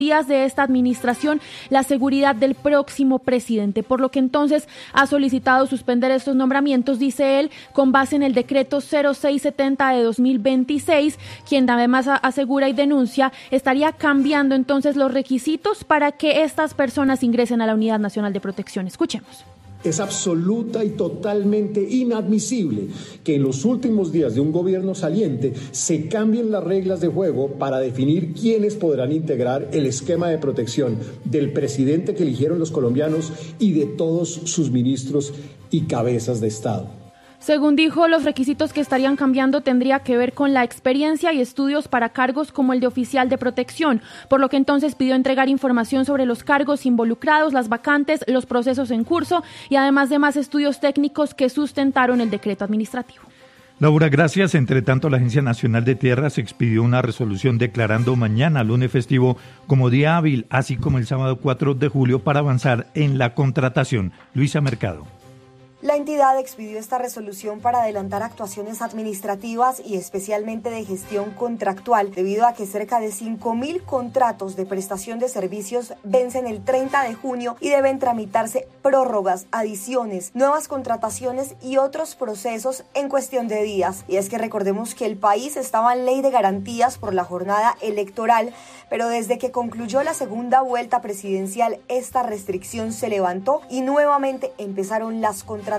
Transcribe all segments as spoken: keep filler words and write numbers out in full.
días de esta administración la seguridad del próximo presidente, por lo que entonces ha solicitado suspender estos nombramientos, dice él, con base en el decreto cero seis setenta de dos mil veintiséis, quien además asegura y denuncia estaría cambiando entonces los requisitos para que estas personas ingresen a la Unidad Nacional de Protección. Escuchemos. Es absoluta y totalmente inadmisible que en los últimos días de un gobierno saliente se cambien las reglas de juego para definir quiénes podrán integrar el esquema de protección del presidente que eligieron los colombianos y de todos sus ministros y cabezas de Estado. Según dijo, los requisitos que estarían cambiando tendría que ver con la experiencia y estudios para cargos como el de oficial de protección, por lo que entonces pidió entregar información sobre los cargos involucrados, las vacantes, los procesos en curso y además de más estudios técnicos que sustentaron el decreto administrativo. Laura, gracias. Entre tanto, la Agencia Nacional de Tierras expidió una resolución declarando mañana, lunes festivo, como día hábil, así como el sábado cuatro de julio para avanzar en la contratación. Luisa Mercado. La entidad expidió esta resolución para adelantar actuaciones administrativas y especialmente de gestión contractual, debido a que cerca de cinco mil contratos de prestación de servicios vencen el treinta de junio y deben tramitarse prórrogas, adiciones, nuevas contrataciones y otros procesos en cuestión de días. Y es que recordemos que el país estaba en ley de garantías por la jornada electoral, pero desde que concluyó la segunda vuelta presidencial, esta restricción se levantó y nuevamente empezaron las contrataciones.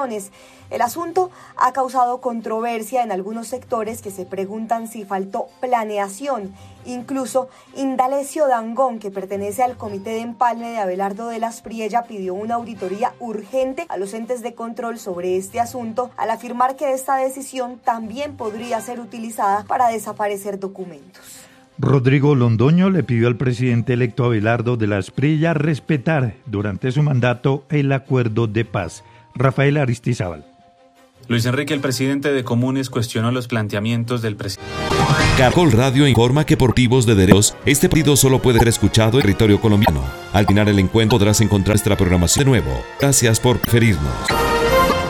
El asunto ha causado controversia en algunos sectores que se preguntan si faltó planeación. Incluso Indalecio Dangond, que pertenece al Comité de Empalme de Abelardo de la Espriella, pidió una auditoría urgente a los entes de control sobre este asunto, al afirmar que esta decisión también podría ser utilizada para desaparecer documentos. Rodrigo Londoño le pidió al presidente electo Abelardo de la Espriella respetar durante su mandato el acuerdo de paz. Rafael Aristizábal. Luis Enrique, el presidente de Comunes, cuestionó los planteamientos del presidente. Caracol Radio informa que por motivos de derechos, este partido solo puede ser escuchado en territorio colombiano. Al final el encuentro podrás encontrar nuestra programación de nuevo. Gracias por preferirnos.